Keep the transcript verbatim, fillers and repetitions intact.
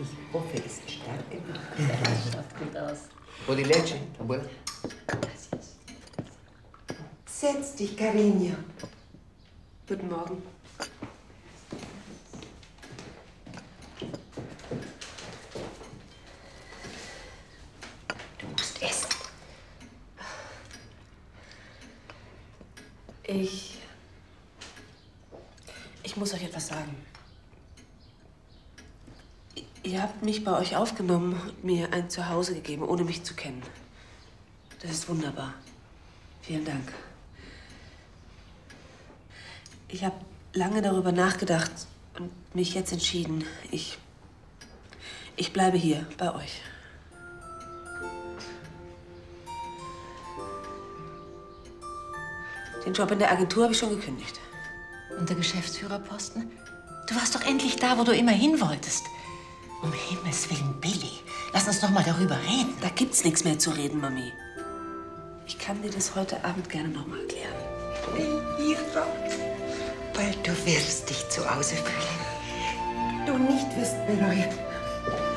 Ich hoffe, es ist stark genug. Das schaut gut aus. Wo die leche, abuela? Setz dich, Carenia. Guten Morgen. Du musst essen. Ich... Ich muss euch etwas sagen. Ihr habt mich bei euch aufgenommen und mir ein Zuhause gegeben, ohne mich zu kennen. Das ist wunderbar. Vielen Dank. Ich habe lange darüber nachgedacht und mich jetzt entschieden. Ich... Ich bleibe hier, bei euch. Den Job in der Agentur habe ich schon gekündigt. Und der Geschäftsführerposten? Du warst doch endlich da, wo du immer hin wolltest. Um Himmels Willen, Billy, lass uns doch mal darüber reden. Da gibt's nichts mehr zu reden, Mami. Ich kann dir das heute Abend gerne noch mal erklären. Elvira, bald du wirst dich zu Hause fühlen. Du nicht wirst bereuen.